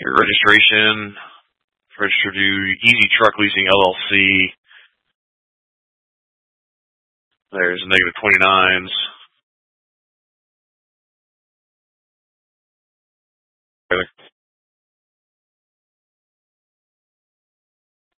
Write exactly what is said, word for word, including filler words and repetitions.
Your registration, registered to Easy Truck Leasing L L C. There's negative twenty-nines.